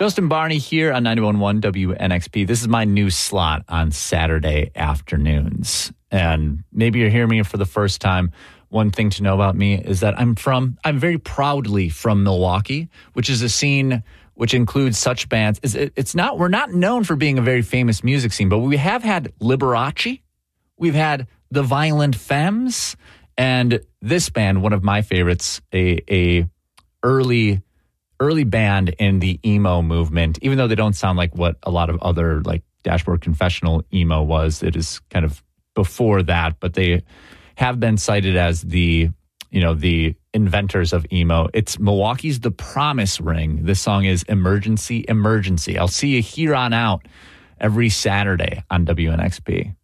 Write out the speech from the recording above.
Justin Barney here on 91.1 WNXP. This is my new slot on Saturday afternoons. And maybe you're hearing me for the first time. One thing to know about me is that I'm very proudly from Milwaukee, which is a scene which includes such bands. We're not known for being a very famous music scene, but we have had Liberace. We've had the Violent Femmes, and this band, one of my favorites, a early band in the emo movement, even though they don't sound like what a lot of other like Dashboard Confessional emo was. It is kind of before that, but they have been cited as the inventors of emo. It's Milwaukee's The Promise Ring. This song is Emergency, Emergency. I'll see you here on out every Saturday on WNXP.